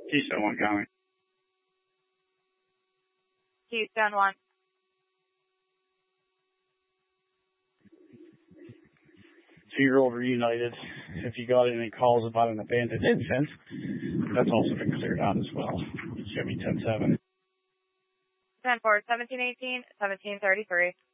Keystone 1 coming. Keystone 1. 2-year-old reunited. If you got any calls about an abandoned infant, that's also been cleared out as well. Chevy 10-7. 10-4, 1718, 1733.